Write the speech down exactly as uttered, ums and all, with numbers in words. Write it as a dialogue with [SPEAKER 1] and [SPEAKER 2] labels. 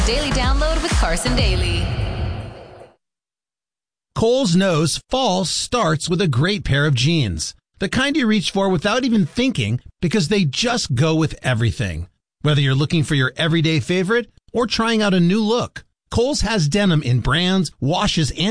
[SPEAKER 1] Daily Download with Carson Daly.
[SPEAKER 2] Kohl's knows fall starts with a great pair of jeans. The kind you reach for without even thinking because they just go with everything. Whether you're looking for your everyday favorite or trying out a new look, Kohl's has denim in brands, washes, and